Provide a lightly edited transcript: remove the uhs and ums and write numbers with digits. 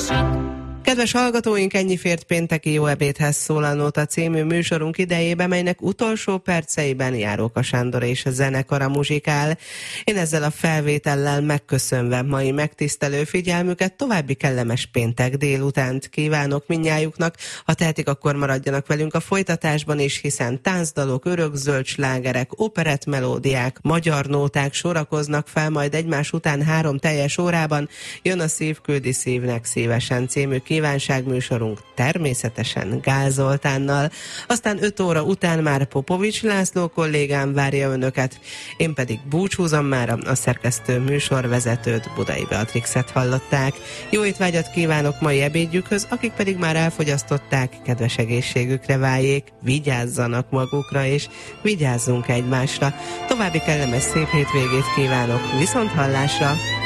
Kedves hallgatóink, ennyi fért pénteki Jó ebédhez szólalnóta című műsorunk idejébe, melynek utolsó perceiben Járóka Sándor és a zenekara muzsikál. Én ezzel a felvétellel megköszönve mai megtisztelő figyelmüket, további kellemes péntek délutánt kívánok mindnyájuknak. Ha tehetik, akkor maradjanak velünk a folytatásban is, hiszen táncdalok, örökzöld slágerek, operett melódiák, magyar nóták sorakoznak fel majd egymás után 3 teljes órában. Jön a Szív küldi szívnek szívesen című kívánságműsorunk, természetesen Gál Zoltánnal. Aztán 5 óra után már Popovics László kollégám várja önöket. Én pedig búcsúzom mára, a szerkesztő műsorvezetőt, Budai Beatrixet hallották. Jó étvágyat kívánok mai ebédjükhöz, akik pedig már elfogyasztották, kedves egészségükre váljék, vigyázzanak magukra és vigyázzunk egymásra. További kellemes szép hétvégét kívánok, viszont hallásra!